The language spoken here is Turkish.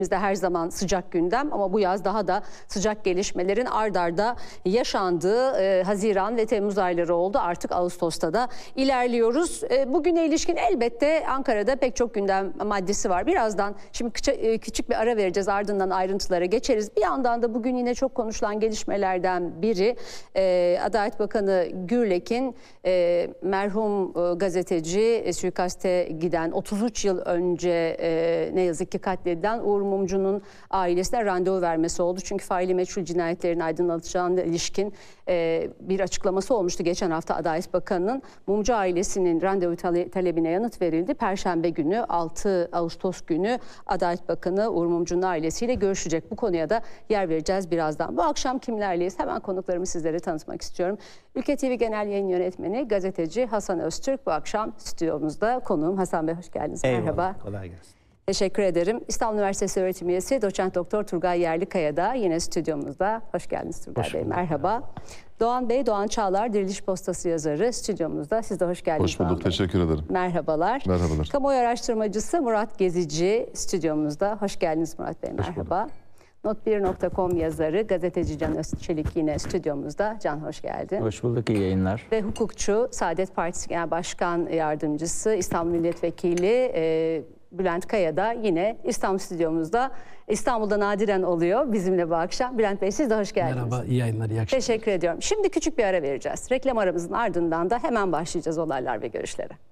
Bizde her zaman sıcak gündem ama bu yaz daha da sıcak gelişmelerin ard arda yaşandığı Haziran ve Temmuz ayları oldu. Artık Ağustos'ta da ilerliyoruz. Bugüne ilişkin elbette Ankara'da pek çok gündem maddesi var. Birazdan şimdi küçük bir ara vereceğiz, ardından ayrıntılara geçeriz. Bir yandan da bugün yine çok konuşulan gelişmelerden biri Adalet Bakanı Gürlek'in merhum gazeteci suikaste giden 33 yıl önce ne yazık ki katledilen Uğur Mumcu'nun ailesine randevu vermesi oldu. Çünkü faili meçhul cinayetlerin aydınlatacağına ilişkin bir açıklaması olmuştu geçen hafta Adalet Bakanı'nın. Mumcu ailesinin randevu talebine yanıt verildi. Perşembe günü 6 Ağustos günü Adalet Bakanı Uğur Mumcu'nun ailesiyle görüşecek. Bu konuya da yer vereceğiz birazdan. Bu akşam kimlerleyiz? Hemen konuklarımı sizlere tanıtmak istiyorum. Ülke TV Genel Yayın Yönetmeni, gazeteci Hasan Öztürk bu akşam stüdyomuzda. Konuğum Hasan Bey, hoş geldiniz. Eyvallah, merhaba. kolay gelsin. Teşekkür ederim. İstanbul Üniversitesi öğretim üyesi Doçent Doktor Turgay Yerlikaya da yine stüdyomuzda. Hoş geldiniz Turgay Bey. Merhaba. Doğan Bey, Doğan Çağlar, Diriliş Postası yazarı stüdyomuzda. Siz de hoş geldiniz. Hoş bulduk, teşekkür ederim. Merhabalar. Merhabalar. Kamuoyu araştırmacısı Murat Gezici stüdyomuzda. Hoş geldiniz Murat Bey. Merhaba. Not1.com yazarı, gazeteci Can Özçelik yine stüdyomuzda. Can, hoş geldin. Hoş bulduk, iyi yayınlar. Ve hukukçu, Saadet Partisi Genel Başkan Yardımcısı, İstanbul Milletvekili Bülent Kaya da yine İstanbul stüdyomuzda. İstanbul'da nadiren oluyor bizimle bu akşam. Bülent Bey, siz de hoş geldiniz. Merhaba, iyi yayınlar, iyi akşamlar. Teşekkür ediyorum. Şimdi küçük bir ara vereceğiz. Reklam aramızın ardından da hemen başlayacağız olaylar ve görüşlere.